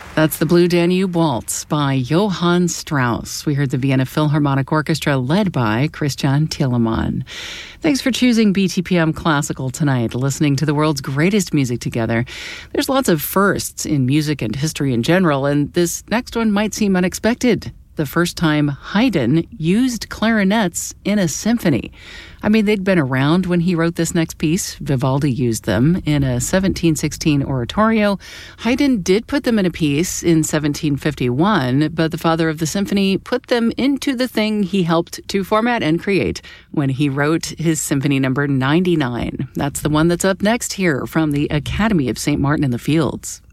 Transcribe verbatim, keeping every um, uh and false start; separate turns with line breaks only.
That's the Blue Danube Waltz by Johann Strauss. We heard the Vienna Philharmonic Orchestra led by Christian Thielemann. Thanks for choosing B T P M Classical tonight, listening to the world's greatest music together. There's lots of firsts in music and history in general, and this next one might seem unexpected. The first time Haydn used clarinets in a symphony. I mean, they'd been around when he wrote this next piece. Vivaldi used them in a seventeen sixteen oratorio. Haydn did put them in a piece in seventeen fifty-one, but the father of the symphony put them into the thing he helped to format and create when he wrote his symphony number ninety-nine. That's the one that's up next here from the Academy of Saint Martin in the Fields.